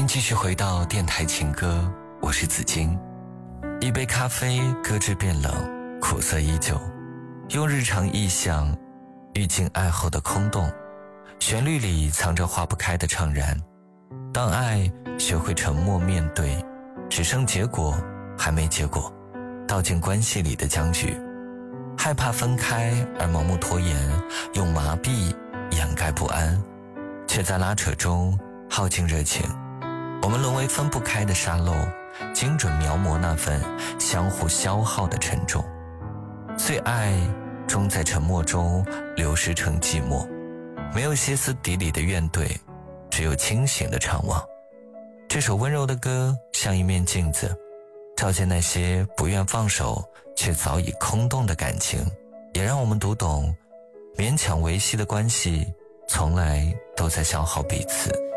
迎继续回到电台情歌，我是子金。一杯咖啡，搁置变冷，苦涩依旧。用日常意象遇尽爱后的空洞，旋律里藏着化不开的怅然。当爱学会沉默面对，只剩结果还没结果，道尽关系里的僵局。害怕分开而盲目拖延，用麻痹掩盖不安，却在拉扯中耗尽热情。我们沦为分不开的沙漏，精准描摹那份相互消耗的沉重。最爱终在沉默中流失成寂寞，没有歇斯底里的怨怼，只有清醒的怅望。这首温柔的歌像一面镜子，照见那些不愿放手却早已空洞的感情，也让我们读懂勉强维系的关系从来都在消耗彼此。